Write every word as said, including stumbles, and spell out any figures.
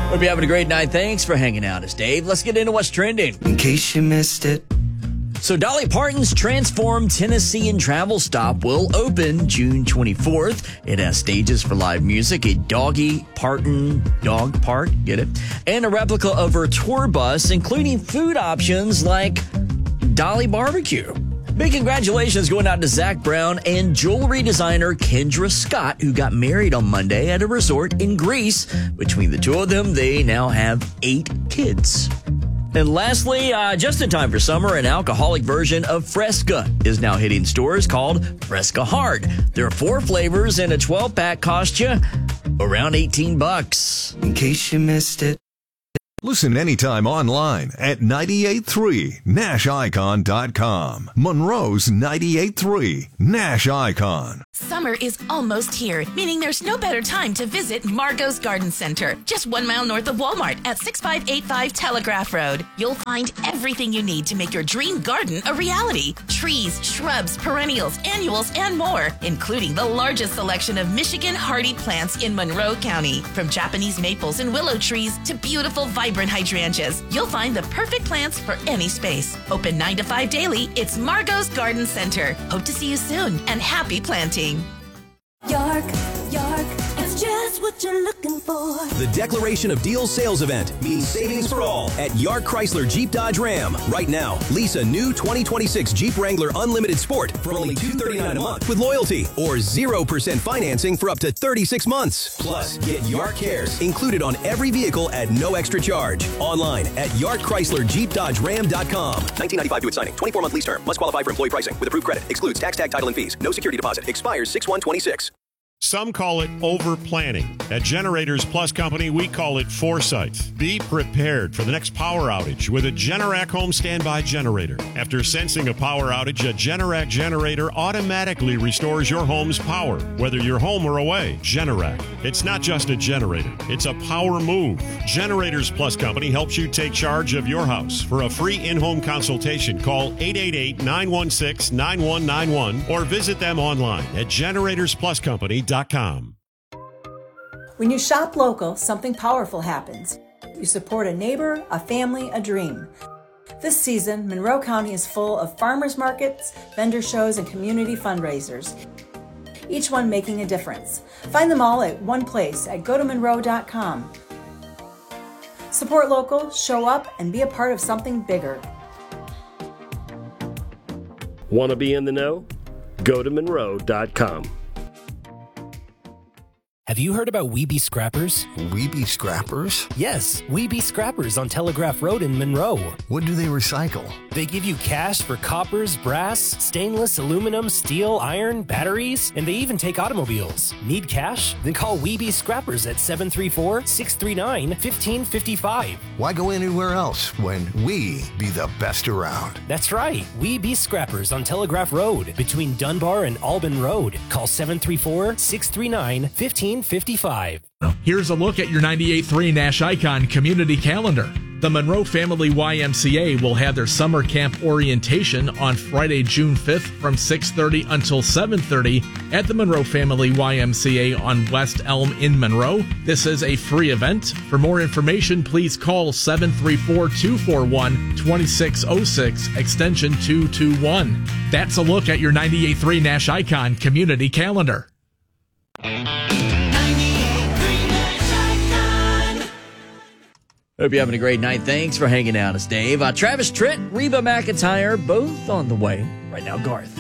Hope you're having a great night. Thanks for hanging out. It's Dave. Let's get into what's trending. In case you missed it. So Dolly Parton's Transform Tennessee and Travel Stop will open June twenty-fourth. It has stages for live music, a Doggy Parton dog park, get it? And a replica of her tour bus, including food options like Dolly Barbecue. Big congratulations going out to Zach Brown and jewelry designer Kendra Scott, who got married on Monday at a resort in Greece. Between the two of them, they now have eight kids. And lastly, uh, just in time for summer, an alcoholic version of Fresca is now hitting stores called Fresca Hard. There are four flavors, and a twelve-pack cost you around eighteen bucks. In case you missed it. Listen anytime online at ninety-eight three Nash Icon dot com. Monroe's ninety-eight three Nash Icon. Summer is almost here, meaning there's no better time to visit Margot's Garden Center, just one mile north of Walmart at six five eight five Telegraph Road. You'll find everything you need to make your dream garden a reality. Trees, shrubs, perennials, annuals, and more, including the largest selection of Michigan hardy plants in Monroe County. From Japanese maples and willow trees to beautiful vibrant hydrangeas, you'll find the perfect plants for any space. Open nine to five daily, it's Margot's Garden Center. Hope to see you soon, and happy planting. York, York, it's just what you're looking for. The Declaration of Deals sales event means savings for all at York Chrysler Jeep Dodge Ram. Right now, lease a new twenty twenty-six Jeep Wrangler Unlimited Sport for only two hundred thirty-nine dollars a month with loyalty, or zero percent financing for up to thirty-six months. Plus, get York Cares included on every vehicle at no extra charge. Online at York Chrysler Jeep Dodge Ram dot com. nineteen ninety-five due at signing. twenty-four month lease term. Must qualify for employee pricing with approved credit. Excludes tax, tag, title, and fees. No security deposit. Expires six one twenty-six. Some call it over-planning. At Generators Plus Company, we call it foresight. Be prepared for the next power outage with a Generac home standby generator. After sensing a power outage, a Generac generator automatically restores your home's power, whether you're home or away. Generac. It's not just a generator. It's a power move. Generators Plus Company helps you take charge of your house. For a free in-home consultation, call eight eight eight, nine one six, nine one nine one or visit them online at generators plus company dot com. When you shop local, something powerful happens. You support a neighbor, a family, a dream. This season, Monroe County is full of farmers markets, vendor shows, and community fundraisers, each one making a difference. Find them all at one place at go to monroe dot com. Support local, show up, and be a part of something bigger. Want to be in the know? go to monroe dot com. Have you heard about Weeby Scrappers? Weeby Scrappers? Yes, Weeby Scrappers on Telegraph Road in Monroe. What do they recycle? They give you cash for coppers, brass, stainless, aluminum, steel, iron, batteries, and they even take automobiles. Need cash? Then call Weeby Scrappers at seven three four, six three nine, one five five five. Why go anywhere else when we be the best around? That's right, Weeby Scrappers on Telegraph Road between Dunbar and Albin Road. Call seven three four, six three nine, one five five five. Here's a look at your ninety-eight point three Nash Icon community calendar. The Monroe Family Y M C A will have their summer camp orientation on Friday, June fifth from six thirty until seven thirty at the Monroe Family Y M C A on West Elm in Monroe. This is a free event. For more information, please call seven three four, two four one, two six zero six, extension two two one. That's a look at your ninety-eight point three Nash Icon community calendar. Hope you're having a great night. Thanks for hanging out. It's Dave. Uh, Travis Tritt, Reba McEntire, both on the way. Right now, Garth.